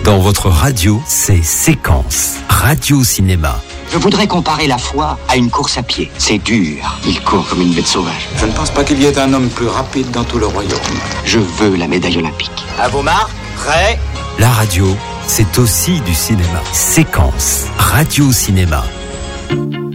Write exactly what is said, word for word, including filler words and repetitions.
Dans votre radio, c'est Séquence, Radio Cinéma. Je voudrais comparer la foi à une course à pied. C'est dur. Il court comme une bête sauvage. Je ne pense pas qu'il y ait un homme plus rapide dans tout le royaume. Je veux la médaille olympique. À vos marques, prêts ? La radio, c'est aussi du cinéma. Séquence, Radio Cinéma.